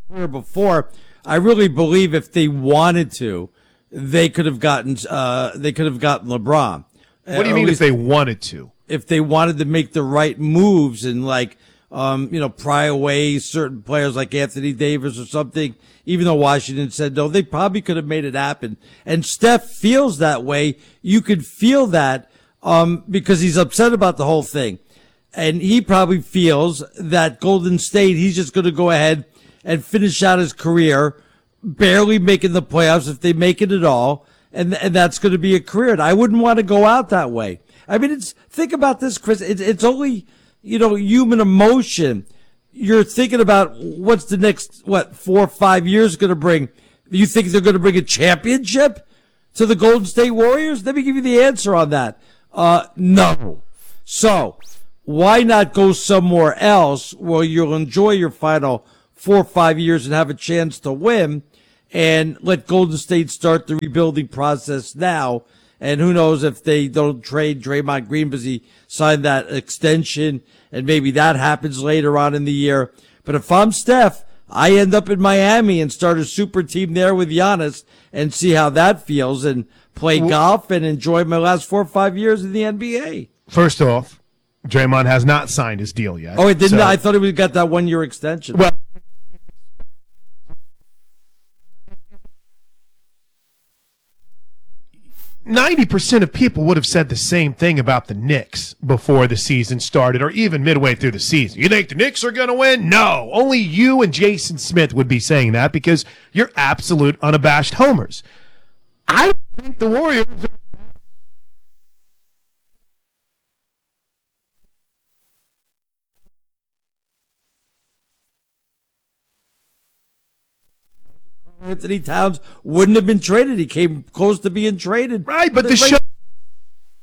career before. I really believe if they wanted to, they could have gotten LeBron. What do you mean if they wanted to? If they wanted to make the right moves and pry away certain players like Anthony Davis or something, even though Washington said no, they probably could have made it happen. And Steph feels that way. You could feel that because he's upset about the whole thing. And he probably feels that Golden State, he's just going to go ahead and finish out his career, barely making the playoffs if they make it at all. And that's going to be a career. And I wouldn't want to go out that way. I mean, think about this, Chris. It's only, human emotion. You're thinking about what's the next, 4 or 5 years going to bring. You think they're going to bring a championship to the Golden State Warriors? Let me give you the answer on that. No. So why not go somewhere else where you'll enjoy your final 4 or 5 years and have a chance to win, and let Golden State start the rebuilding process now? And who knows if they don't trade Draymond Green because he signed that extension, and maybe that happens later on in the year. But if I'm Steph, I end up in Miami and start a super team there with Giannis and see how that feels and play golf and enjoy my last 4 or 5 years in the NBA. First off, Draymond has not signed his deal yet. Oh, it didn't? I thought he got that 1 year extension. Well, 90% of people would have said the same thing about the Knicks before the season started or even midway through the season. You think the Knicks are going to win? No. Only you and Jason Smith would be saying that because you're absolute unabashed homers. I don't think the Warriors are. Anthony Towns wouldn't have been traded. He came close to being traded. Right, but the show